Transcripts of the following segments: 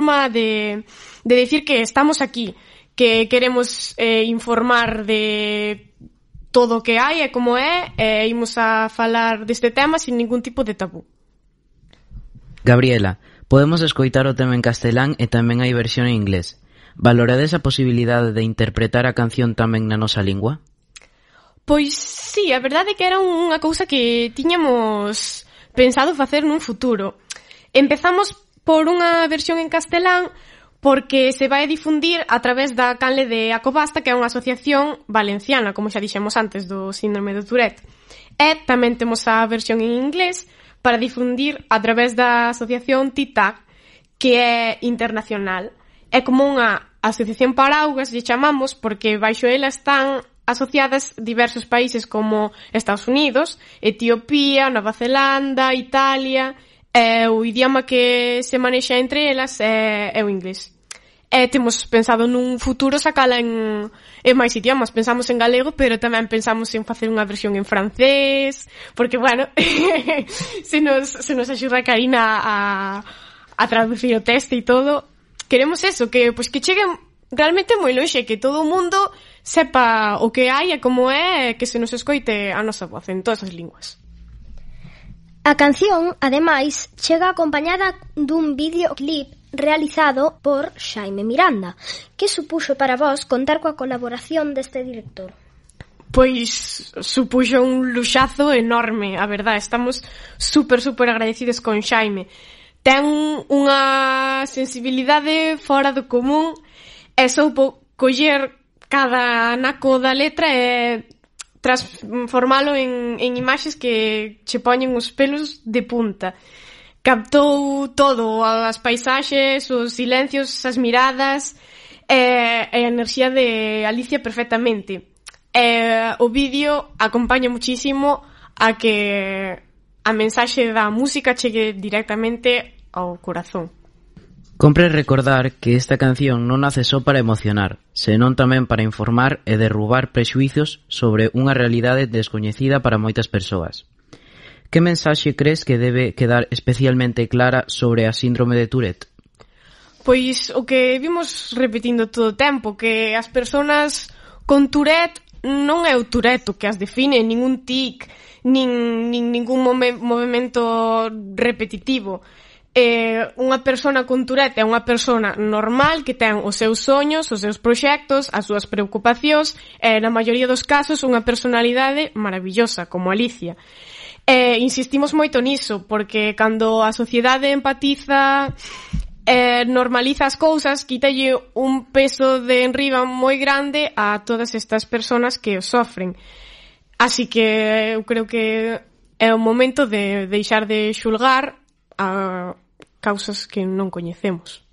forma de decir que estamos aquí, que queremos informar de todo o que hai e como é, e imos a falar deste tema sin ningún tipo de tabú. Gabriela, podemos escoitar o tema en castelán e tamén hai versión en inglés. Valorades a posibilidade de interpretar a canción tamén na nosa lingua? Pois sí, a verdade é que era unha cousa que tiñamos pensado facer nun futuro. Empezamos por unha versión en castelán porque se vai difundir a través da canle de Acobasta, que é unha asociación valenciana, como xa dixemos antes, do síndrome de Tourette. E tamén temos a versión en inglés para difundir a través da asociación TITAC, que é internacional. É como unha asociación paraugas, lle chamamos, porque baixo ela están asociadas diversos países como Estados Unidos, Etiopía, Nova Zelanda, Italia. O idioma que se manexa entre elas é o inglés. Temos pensado nun futuro sacala en máis idiomas. Pensamos en galego, pero tamén pensamos en facer unha versión en francés, porque, bueno, se nos axuda a Karina a traducir o texto e todo. Queremos eso, que cheguen realmente moi lonxe, que todo o mundo sepa o que hai e como é, que se nos escoite a nosa voz en todas as linguas. A canción, ademais, chega acompañada dun videoclip realizado por Xaime Miranda. Que supuxo para vos contar coa colaboración deste director? Pois supuxo un luxazo enorme, a verdade. Estamos super agradecidos con Xaime. Ten unha sensibilidade fora do común e soupo coller cada anaco da letra e transformalo en imaxes que che poñen os pelos de punta. Captou todo, as paisaxes, os silencios, as miradas e a enerxía de Alicia perfectamente. O vídeo acompaña muchísimo a que a mensaxe da música chegue directamente ao corazón. Compre recordar que esta canción non nace só para emocionar, senón tamén para informar e derrubar prexuizos sobre unha realidade descoñecida para moitas persoas. Que mensaxe crees que debe quedar especialmente clara sobre a síndrome de Tourette? Pois o que vimos repetindo todo o tempo, que as persoas con Tourette non é o Tourette o que as define, nin un tic, nin ningún movimento repetitivo. Unha persona con Tourette é unha persona normal que ten os seus soños, os seus proxectos, as súas preocupacións e, na maioría dos casos, unha personalidade maravillosa, como Alicia. Insistimos moito niso, porque cando a sociedade empatiza normaliza as cousas, quítalle un peso de enriba moi grande a todas estas persoas que o sofren. Así que eu creo que é o momento de deixar de xulgar a causas que non coñecemos.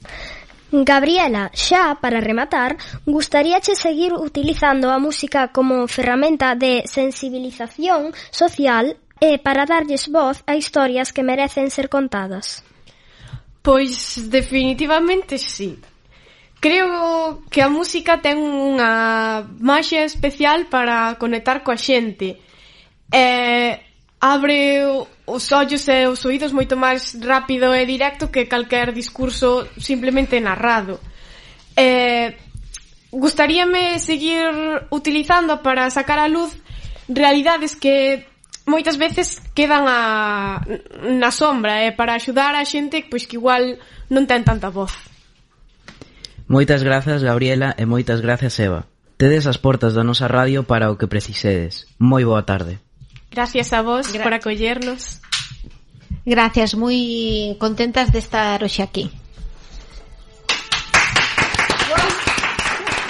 Gabriela, xa para rematar, gustaríache seguir utilizando a música como ferramenta de sensibilización social e para darlles voz a historias que merecen ser contadas? Pois definitivamente sí. Creo que a música ten unha maxia especial para conectar coa xente. Abre os ollos e os oídos moito máis rápido e directo que calquer discurso simplemente narrado. Gustaríame seguir utilizando para sacar a luz realidades que moitas veces quedan na sombra, para axudar a xente pois que igual non ten tanta voz. Moitas grazas, Gabriela, e moitas grazas, Eva. Tedes as portas da nosa radio para o que precisedes. Moi boa tarde. Gracias a vos por acollernos. Gracias, moi contentas de estar hoxe aquí.